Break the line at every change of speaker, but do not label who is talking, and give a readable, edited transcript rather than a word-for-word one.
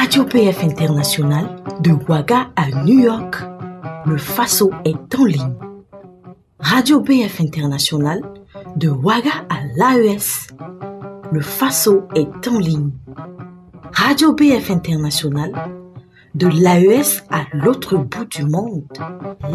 Radio BF International, de Ouaga à New York, le Faso est en ligne. Radio BF International, de Ouaga à l'AES, le Faso est en ligne. Radio BF International, de l'AES à l'autre bout du monde,